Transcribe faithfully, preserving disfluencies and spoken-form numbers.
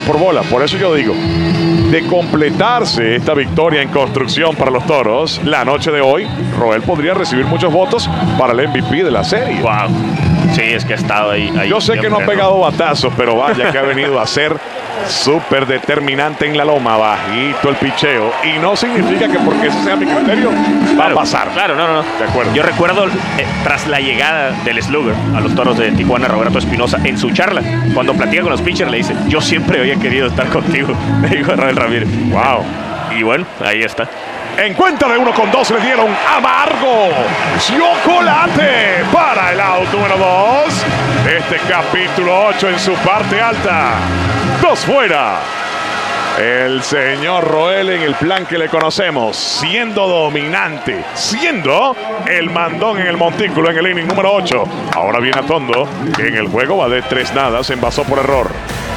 por bola. Por eso yo digo, de completarse esta victoria en construcción para los Toros, la noche de hoy, Roel podría recibir muchos votos para el M V P de la serie. Wow. Sí, es que ha estado ahí. ahí yo sé que no ha pegado batazos, pero vaya que ha venido a ser súper determinante en la loma, bajito el picheo. Y no significa que porque ese sea mi criterio, va claro, a pasar. Claro, no, no, no. De acuerdo. Yo recuerdo, eh, tras la llegada del slugger a los Toros de Tijuana, Roberto Espinosa, en su charla, cuando platica con los pitchers, le dice: yo siempre había querido estar contigo, le dijo a Roel Ramírez. Wow. Y bueno, ahí está. En cuenta de uno con dos le dieron amargo chocolate para el out número dos. Este capítulo ocho en su parte alta. Dos fuera. El señor Roel en el plan que le conocemos, siendo dominante, siendo el mandón en el montículo en el inning número ocho. Ahora viene Atondo, que en el juego va de tres nadas, envasó por error.